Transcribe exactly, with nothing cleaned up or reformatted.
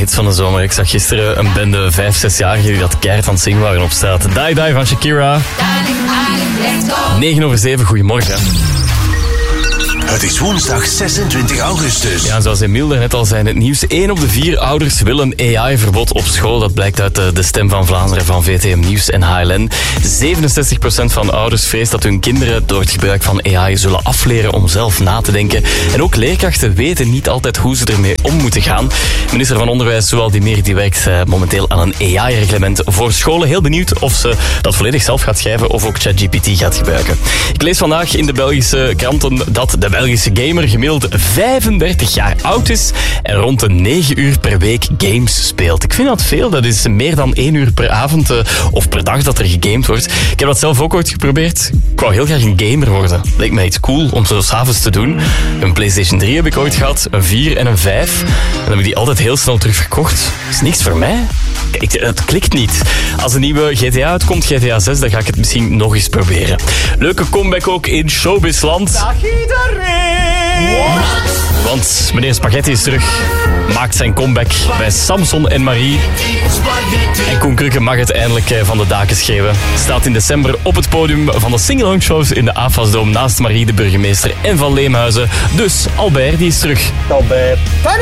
hits van de zomer. Ik zag gisteren een bende vijf, zesjarigen die dat keihard aan het zingen waren op straat. Die Die van Shakira. negen over zeven, goedemorgen. Het is woensdag zesentwintig augustus. Ja, zoals Emiel net al zei in het nieuws, één op de vier ouders wil een A I-verbod op school. Dat blijkt uit de, de Stem van Vlaanderen van V T M Nieuws en H L N. zevenenzestig procent van ouders vreest dat hun kinderen door het gebruik van A I zullen afleren om zelf na te denken. En ook leerkrachten weten niet altijd hoe ze ermee om moeten gaan. Minister van Onderwijs, Zoualdimir, die werkt uh, momenteel aan een A I-reglement voor scholen. Heel benieuwd of ze dat volledig zelf gaat schrijven of ook ChatGPT gaat gebruiken. Ik lees vandaag in de Belgische kranten dat de Belgische gamer gemiddeld vijfendertig jaar oud is en rond de negen uur per week games speelt. Ik vind dat veel. Dat is meer dan één uur per avond uh, of per dag dat er gegamed wordt. Ik heb dat zelf ook ooit geprobeerd. Ik wou heel graag een gamer worden. Lijkt mij iets cool om zo 's avonds te doen. Een PlayStation drie heb ik ooit gehad, een vier en een vijf. En dan heb ik die altijd heel snel terug verkocht. Dat is niks voor mij. Kijk, het klikt niet. Als een nieuwe G T A uitkomt, G T A zes, dan ga ik het misschien nog eens proberen. Leuke comeback ook in Showbizland. Dag iedereen! What? Want meneer Spaghetti is terug. Maakt zijn comeback bij Samson en Marie. En Koen Krukke mag het eindelijk van de daken schreeuwen. Staat in december op het podium van de sing-along shows in de A F A S-dome naast Marie de burgemeester en Van Leemhuizen. Dus Albert, die is terug. Albert.